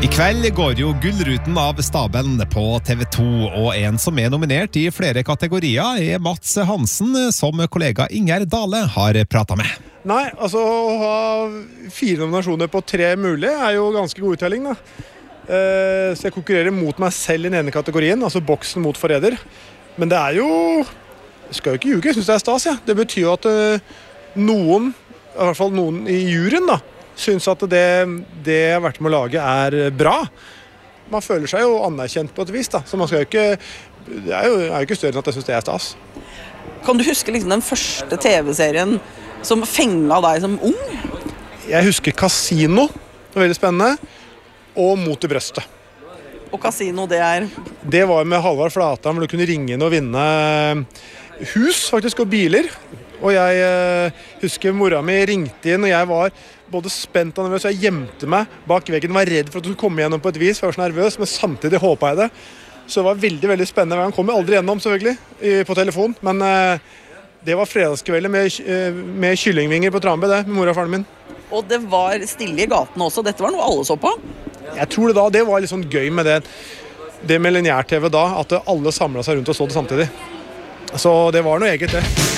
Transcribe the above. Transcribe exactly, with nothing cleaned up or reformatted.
I kveld går jo Gullruten av stabelen på T V to, og en som er nominert i flere kategorier er Mats Hansen, som kollega Inger Dale har pratet med. Nei, altså å ha fire nominasjoner på tre mulige er jo ganske god uttelling da. Eh, så jeg konkurrerer mot meg selv i den ene kategorien, altså boksen mot forræder. Men det er jo, jeg skal jo ikke ljuge, jeg synes det er stas, ja. Det betyr jo at uh, noen, i hvert fall noen i juryen da, synes at det, det jeg har vært med å lage er bra. Man føler seg jo anerkjent på et vis da, så man skal jo ikke, det er jo, er jo ikke større enn at jeg synes det er stas. Kan du huske liksom den første T V-serien som fenget deg som ung? Jeg husker Casino, det var veldig spennende, og Mot i brøstet. Og Casino, det er? Det var med Halvard Flatan, hvor du kunne ringe inn og vinne hus faktisk, og biler. Og jeg eh, husker mora mi ringte inn, og jeg var både spent og nervøs, så jeg gjemte meg bak veggen, var redd for at du skulle komme gjennom på et vis, for jeg var så nervøs, men samtidig håpet jeg det. Så det var veldig, veldig spennende. Han kom jo aldri gjennom, selvfølgelig, i, på telefon, men eh, det var fredagskveldet med, eh, med kyllingvinger på Tranby, det, med mora og faren min. Og det var stille i gaten også, dette var noe alle så på? Jeg tror det da, det var litt sånn gøy med det, det med lineær-T V da, at alle samlet seg rundt og så det samtidig. Så det var noe eget det.